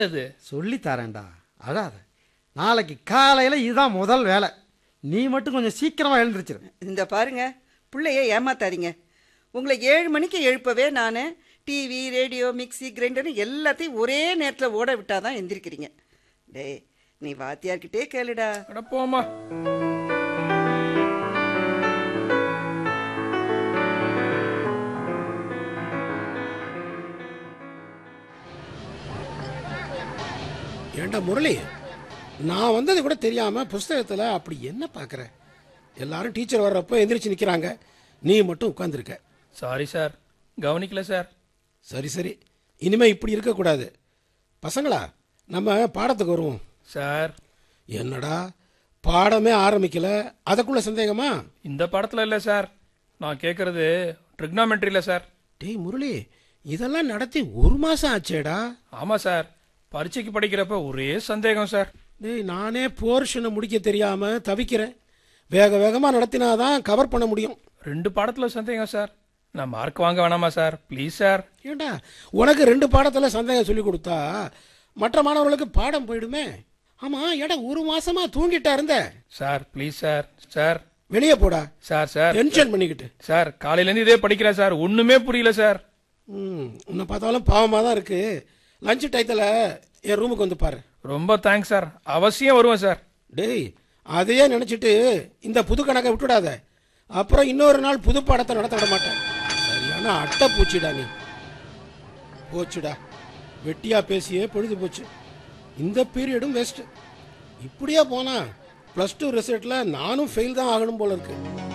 அது சொல்லித்தரேன்டா, அழாத. நாளைக்கு காலையில் இதுதான் முதல் வேலை. நீ மட்டும் கொஞ்சம் சீக்கிரமாக எழுந்திருச்சிரு. இந்த பாருங்க, பிள்ளைய ஏமாத்தாதீங்க. உங்களை 7 மணிக்கு எழுப்பவே நான் டிவி, ரேடியோ, மிக்சி, கிரைண்டர்னு எல்லாத்தையும் ஒரே நேரத்தில் ஓட விட்டாதான் எந்திரிக்கிறீங்க. டேய், நீ வாத்தியார்கிட்டே கேளுடா. அட போம்மா. ஏண்டா முரளி, நான் வந்தது கூட தெரியாம புஸ்தகத்தில் அப்படி என்ன பார்க்குற? எல்லாரும் டீச்சர் வர்றப்போ எந்திரிச்சு நிற்கிறாங்க, நீ மட்டும் உட்காந்துருக்க. சாரி சார், கவனிக்கல சார். சரி சரி, இனிமே இப்படி இருக்கக்கூடாது. பசங்களா, நம்ம பாடத்துக்கு வருவோம். சார், என்னடா பாடமே ஆரம்பிக்கல, அதுக்குள்ள சந்தேகமா? இந்த படத்தில் இல்லை சார், நான் கேட்குறது ட்ரிக்னாமெட்ரியில் சார். டேய் முரளி, இதெல்லாம் நடத்தி 1 மாசம் ஆச்சேடா. ஆமாம் சார், பரீட்சைக்கு படிக்கிறப்ப ஒரே சந்தேகம் சார். டேய், நானே போர்ஷனை முடிக்க தெரியாம தவிக்கிறேன். வேக வேகமாக நடத்தினாதான் கவர் பண்ண முடியும். 2 பாடத்தில் சந்தேகம் சார். நான் மார்க் வாங்க வேணாமா சார்? Please sir. ஏண்டா, உனக்கு 2 பாடத்தில் சந்தேகம் சொல்லி கொடுத்தா மற்ற மாணவர்களுக்கு பாடம் போயிடுமே. ஆமா, ஏடா 1 மாசமா தூங்கிட்டா இருந்த? Sir please sir. சார் வெளியே போடா. சார் சார் டென்ஷன் பண்ணிக்கிட்டு. சார், காலையிலேருந்து இதே படிக்கிறேன் சார், ஒன்றுமே புரியல சார். உன்னை பார்த்தாலும் பாவமாக தான் இருக்கு. லஞ்சு டயத்தில் என் ரூமுக்கு வந்து பாரு. ரொம்ப தேங்க்ஸ் சார், அவசியம் வருவேன் சார். டேய், அதையே நினச்சிட்டு இந்த புது கணக்கை விட்டுடாத. அப்புறம் இன்னொரு நாள் புது பாடத்தை நடத்த விட மாட்டேன். சரியான அட்டை பூச்சிடா நீ. போச்சுடா, வெட்டியா பேசியே பொழுது போச்சு. இந்த பீரியடும் வேஸ்ட். இப்படியே போனா +2 ரிசல்ட்ல நானும் ஃபெயில் தான் ஆகணும் போல இருக்கு.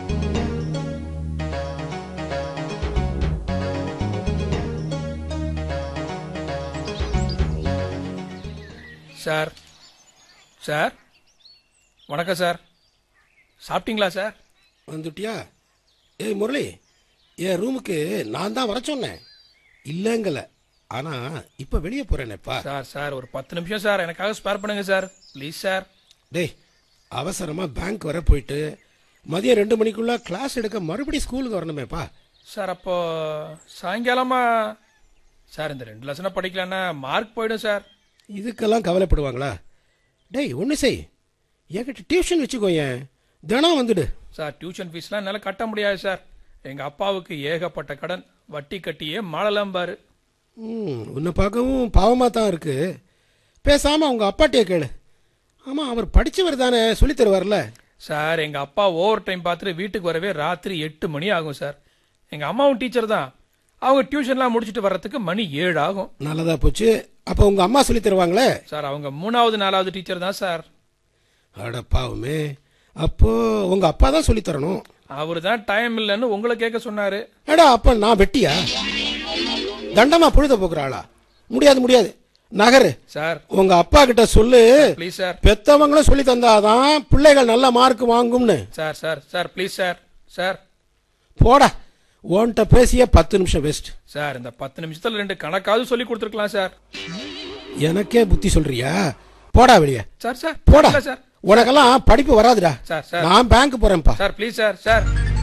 சார் சார் வணக்கம் சார். சாப்பிட்டீங்களா சார்? வந்துட்டியா? ஏய் முரளி, என் ரூமுக்கு நான் தான் வர சொன்னேன், இல்லைங்கல. ஆனா இப்ப வெளியே போறேனேப்பா. சார் சார் ஒரு 10 நிமிஷம் சார், எனக்காக ஸ்பேர் பண்ணுங்க சார், ப்ளீஸ் சார். டேய், அவசரமா பேங்க் வர போயிட்டு மதியம் 2 மணிக்குள்ள கிளாஸ் எடுக்க மறுபடியும் ஸ்கூலுக்கு வரணுமேப்பா. சார் அப்போ சாயங்காலமா சார் இந்த 2 லெசனை படிக்கலன்னா மார்க் போயிடும் சார். இதுக்கெல்லாம் கவலைப்படுவாங்களா? டேய், ஒன்று செய், என்கிட்ட டியூஷன் வச்சுக்கோயேன், தினம் வந்துடு. சார் டியூஷன் ஃபீஸ்லாம் என்னால் கட்ட முடியாது சார். எங்கள் அப்பாவுக்கு ஏகப்பட்ட கடன், வட்டி கட்டியே மாளலாம்பாரு. உன்னை பார்க்கவும் பாவமாக தான் இருக்கு. பேசாமல் அவங்க அப்பாட்டியே கேளு. ஆமாம், அவர் படித்தவர் தானே, சொல்லித் தருவார்ல. சார் எங்கள் அப்பா ஓவர் டைம் பார்த்துட்டு வீட்டுக்கு வரவே ராத்திரி 8 மணி ஆகும் சார். எங்கள் அம்மாவும் டீச்சர் தான், அவங்க டியூஷன்லாம் முடிச்சுட்டு வர்றதுக்கு மணி 7 ஆகும். நல்லதா போச்சு. அப்போ உங்கள் அம்மா சொல்லித் தருவாங்களே? சார் அவங்க 3வது 4வது டீச்சர் தான் சார். அட பாவமே, அப்போ உங்கள் அப்பா தான் சொல்லித் தரணும். அவரு தான் டைம் இல்லைன்னு உங்களை கேட்க சொன்னாரு. ஏடா, அப்போ நான் வெட்டியா? தண்டமா பொழுத போக்குறாளா? முடியாது முடியாது, நகரு. சார் உங்க அப்பா கிட்ட சொல்லு, ப்ளீஸ் சார். பெத்தவங்களும் சொல்லி தந்தாதான் பிள்ளைகள் நல்ல mark வாங்கும்னு. Sir sir sir please sir. Sir போடா, உன்கிட்ட பேசிய 10 நிமிஷம் வேஸ்ட். சார் இந்த 10 நிமிஷத்துல 2 கணக்காவது சொல்லி கொடுத்துருக்கலாம் சார். எனக்கே புத்தி சொல்றியா? போடா வெளியே. சார் சார் போடா. சார் உனக்கெல்லாம் படிப்பு வராதுடா. சார் சார் நான் bank போறேன்ப்பா. Sir please sir. Sir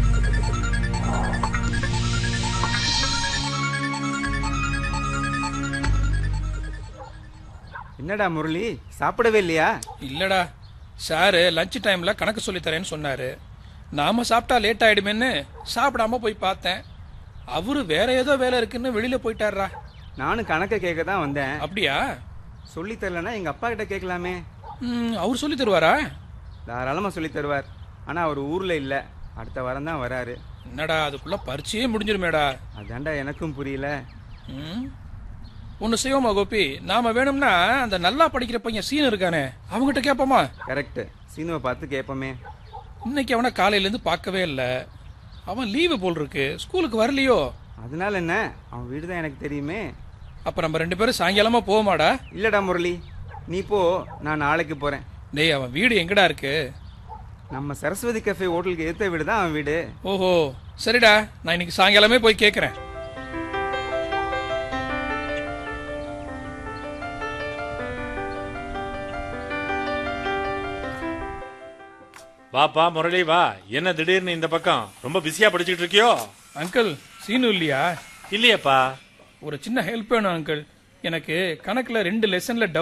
என்னடா முரளி, சாப்பிடவே இல்லையா? இல்லடா, சார் லஞ்ச் டைம்ல கணக்கு சொல்லித்தரேன்னு சொன்னாரு. நாம சாப்பிட்டா லேட் ஆயிடுமேன்னு சாப்பிடாம போய் பார்த்தேன். அவரு வேற ஏதோ வேலை இருக்குன்னு வெளியில போயிட்டாரா. நானும் கணக்கை கேட்க தான் வந்தேன். அப்படியா? சொல்லி தரலன்னா எங்க அப்பா கிட்ட கேட்கலாமே. அவர் சொல்லி தருவாரா? தாராளமா சொல்லி தருவார். ஆனா அவர் ஊர்ல இல்ல, அடுத்த வாரம் தான் வராரு. என்னடா, அதுக்குள்ள பரிச்சையே முடிஞ்சிருமேடா. அதான்டா எனக்கும் புரியல. ஒன்னு செய்வோமா கோபி, நாம வேணும்னா அந்த நல்லா படிக்கிற பையன் சீன் இருக்கானே, அவங்ககிட்ட கேட்போமா? கரெக்ட், சீனுவை பார்த்து கேட்போமே. இன்னைக்கு அவனை காலையில இருந்து பார்க்கவே இல்லை. அவன் லீவு போல் இருக்கு, ஸ்கூலுக்கு வரலையோ? அதனால என்ன, அவன் வீடு தான் எனக்கு தெரியுமே. அப்ப நம்ம 2 பேரும் சாயங்காலமா போவோமாடா? இல்லடா முரளி, நீ போ, நான் நாளைக்கு போறேன். டேய், அவன் வீடு எங்கடா இருக்கு? நம்ம சரஸ்வதி கஃபே ஹோட்டலுக்கு ஏத்த வீடு தான் அவன் வீடு. ஓஹோ, சரிடா, நான் இன்னைக்கு சாயங்காலமே போய் கேட்கறேன். வாப்பா முரளி வா. என்ன திடீர்னு இந்த பக்கம்? ரொம்ப பிஸியா படிச்சுட்டு இருக்கியோ? அங்கிள், சீனு இல்லையா? இல்லையப்பா. ஒரு சின்ன ஹெல்ப் வேணும் அங்கிள். எனக்கு கணக்குல 2 லெசன்ல